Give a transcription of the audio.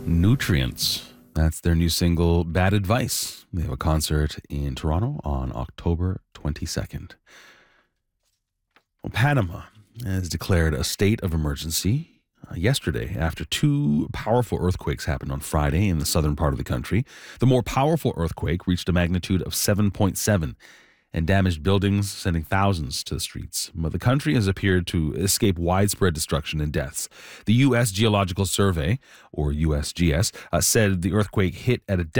Nutrients. That's their new single, Bad Advice. They have a concert in Toronto on October 22nd. Well, Panama has declared a state of emergency yesterday after two powerful earthquakes happened on Friday in the southern part of the country. The more powerful earthquake reached a magnitude of 7.7 and damaged buildings, sending thousands to the streets. But the country has appeared to escape widespread destruction and deaths. The U.S. Geological Survey, or USGS, said the earthquake hit at a